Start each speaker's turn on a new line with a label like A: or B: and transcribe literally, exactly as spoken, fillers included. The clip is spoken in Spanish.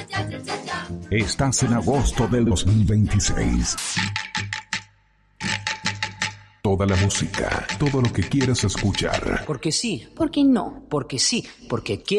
A: Estás en agosto del dos mil veintiséis. Toda la música, todo lo que quieras escuchar.
B: Porque sí.
C: ¿Por qué no?
B: Porque sí. Porque quiero.